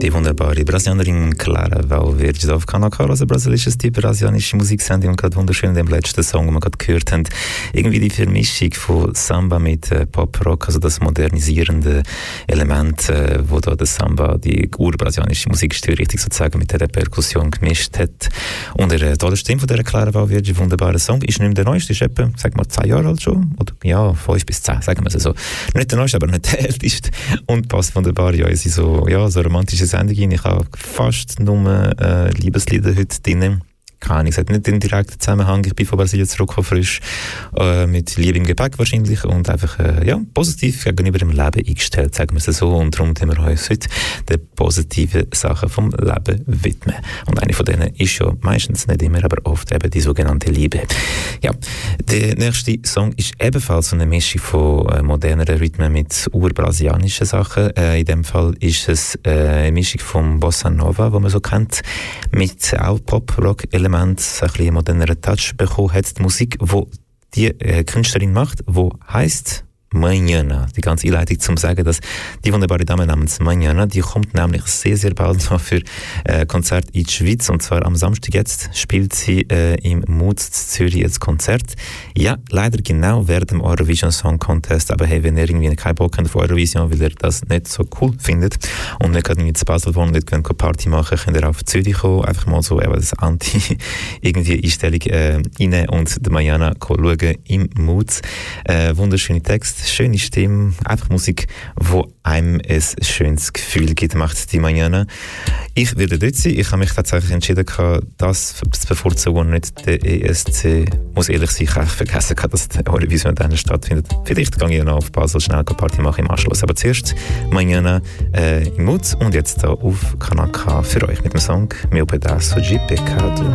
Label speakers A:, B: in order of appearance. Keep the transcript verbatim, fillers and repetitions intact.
A: Die wunderbare Brasilianerin Clara Valverde auf Kanal K, also brasilianisches die brasilianische Musiksendung, und gerade wunderschön in dem letzten Song, den wir gerade gehört haben, irgendwie die Vermischung von Samba mit äh, Pop-Rock, also das modernisierende Element, äh, wo da der Samba die urbrasilianische Musikstil richtig sozusagen mit der Perkussion gemischt hat. Und der tolle Stimme von der Clara Valverde, wunderbarer Song, ist nicht mehr der neueste, ist etwa, sag mal, zehn Jahre alt schon, oder ja, fünf bis zehn, sagen wir es so. Nicht der neueste, aber nicht der älteste, und passt wunderbar in unsere so, ja, so romantische Sendung rein. Ich habe fast nur äh, Liebeslieder heute drin. Keine Ahnung, es hat nicht den direkten Zusammenhang. Ich bin von Brasilien zurückgekommen, frisch, äh, mit Liebe im Gepäck wahrscheinlich, und einfach äh, ja, positiv gegenüber dem Leben eingestellt, sagen wir es so. Und darum tun wir uns heute den positiven Sachen vom Leben widmen. Und eine von denen ist ja meistens, nicht immer, aber oft eben die sogenannte Liebe. Ja, der nächste Song ist ebenfalls so eine Mischung von äh, moderneren Rhythmen mit urbrasilianischen Sachen. Äh, in dem Fall ist es äh, eine Mischung von Bossa Nova, die man so kennt, mit auch Pop-Rock-Elementen, ein bisschen moderneren Touch bekommen hat die Musik, wo die äh, Künstlerin macht, wo heisst Manhana. Die ganze Einleitung zum sagen, dass die wunderbare Dame namens Manhana, die kommt nämlich sehr, sehr bald noch für äh, Konzert in die Schweiz, und zwar am Samstag jetzt spielt sie äh, im Mut Zürich jetzt Konzert. Ja, leider genau während dem Eurovision Song Contest, aber hey, wenn ihr irgendwie keinen Bock habt auf Eurovision, weil ihr das nicht so cool findet und nicht gerade zu Basel wohnt und nicht gerne Party machen, könnt ihr auf Zürich kommen, einfach mal so eben das Anti irgendwie Einstellung äh, rein und die Manhana schauen im Mut. Äh, wunderschöne Text, schöne Stimme, einfach Musik, wo einem ein schönes Gefühl gibt, macht die Manhana. Ich werde dort sein. Ich habe mich tatsächlich entschieden, das zu bevorzugen und nicht der E S C. Muss ehrlich sein, ich habe vergessen, dass die Eurovision dann stattfindet. Vielleicht gehe ich noch auf Basel schnell Party machen im Anschluss. Aber zuerst Manhana äh, im Mut, und jetzt da auf Kanal K für euch mit dem Song Meu Pedaço de Pecado.